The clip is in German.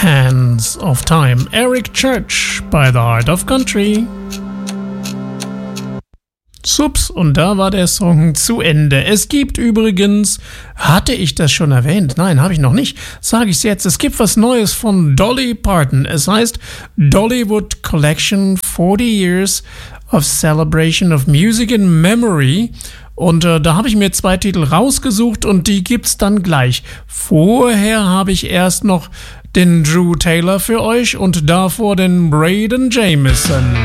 Hands of Time. Eric Church by The Heart of Country. Sups, und da war der Song zu Ende. Es gibt übrigens, hatte ich das schon erwähnt? Nein, habe ich noch nicht. Sage ich es jetzt. Es gibt was Neues von Dolly Parton. Es heißt Dollywood Collection 40 Years of Celebration of Music in Memory. Und da habe ich mir 2 Titel rausgesucht und die gibt's dann gleich. Vorher habe ich erst noch den Drew Taylor für euch und davor den Braden Jameson.